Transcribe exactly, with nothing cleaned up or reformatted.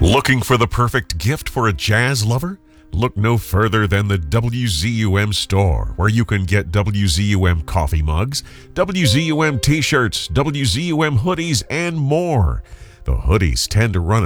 Looking for the perfect gift for a jazz lover? Look no further than the W Z U M store, where you can get W Z U M coffee mugs, W Z U M t-shirts, W Z U M hoodies, and more. The hoodies tend to run